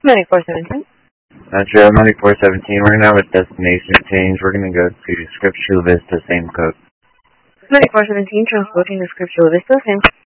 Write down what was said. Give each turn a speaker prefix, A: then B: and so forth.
A: 9417.
B: Trail 9417, we're going to have a destination change. We're going to go to Scripps Chula Vista, same code.
A: 9417, transporting to Scripps Chula Vista, same code.